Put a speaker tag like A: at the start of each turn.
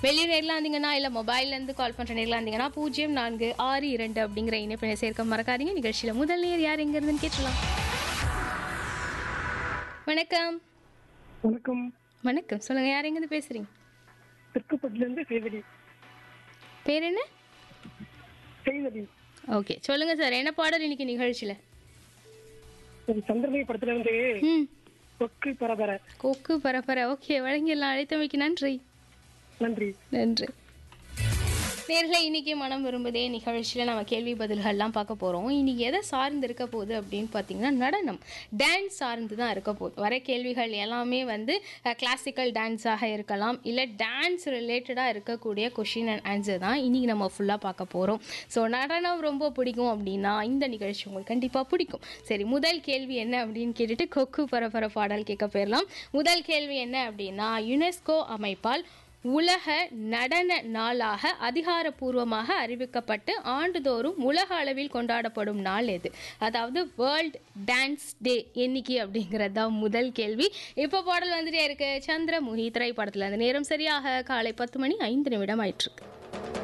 A: வெளியூர் நேரில் இருந்தீங்கன்னா இல்லை மொபைல்லேருந்து கால் பண்ணுற நேரில் இருந்தீங்கன்னா 0462 அப்படிங்கிற இணைப்பினை சேர்க்க மறக்காதீங்க. நிகழ்ச்சியில் முதல் நேர் யார் எங்க இருந்துன்னு கேட்டலாம். வணக்கம்.
B: வணக்கம்.
A: வணக்கம், சொல்லுங்க, யார் எங்கேருந்து பேசுறீங்க?
B: தெற்குப்பட்டிலிருந்து செய்தடி.
A: பேர் என்ன?
B: செய்தடி.
A: ஓகே, சொல்லுங்க சார், என்ன பாடல் இன்னைக்கு நிகழ்ச்சியில்?
B: சந்திரனை படத்துல இருந்து கொக்கு பரபர.
A: கொக்கு பரபர. ஓகே, வழங்கிடலாம். அழைத்தமைக்கு நன்றி.
B: நன்றி.
A: நன்றி. நேர்களை இன்னைக்கு மனம் விரும்புதே நிகழ்ச்சியில் நம்ம கேள்வி பதில்கள்லாம் பார்க்க போகிறோம். இன்னைக்கு எதை சார்ந்து இருக்க போகுது அப்படின்னு பார்த்தீங்கன்னா நடனம், டான்ஸ் சார்ந்து தான் இருக்க போகுது. வர கேள்விகள் எல்லாமே வந்து கிளாசிக்கல் டான்ஸாக இருக்கலாம், இல்லை டான்ஸ் ரிலேட்டடாக இருக்கக்கூடிய கொஷின் அண்ட் ஆன்சர் தான் இன்னைக்கு நம்ம ஃபுல்லாக பார்க்க போகிறோம். ஸோ நடனம் ரொம்ப பிடிக்கும் அப்படின்னா இந்த நிகழ்ச்சி உங்களுக்கு கண்டிப்பாக பிடிக்கும். சரி, முதல் கேள்வி என்ன அப்படின்னு கேட்டுட்டு கொக்கு பரபர பாடல் கேட்க போயிடலாம். முதல் கேள்வி என்ன அப்படின்னா, யுனெஸ்கோ அமைப்பால் உலக நடன நாளாக அதிகாரப்பூர்வமாக அறிவிக்கப்பட்டு ஆண்டுதோறும் உலக அளவில் கொண்டாடப்படும் நாள் எது? அதாவது வேர்ல்ட் டான்ஸ் டே என்னைக்கு அப்படிங்கிறது தான் முதல் கேள்வி. இப்போ பாடல் வந்துட்டே இருக்கு சந்திரமுகி திரைப்படத்தில். அந்த நேரம் சரியாக காலை 10:05 ஆயிட்டு இருக்கு.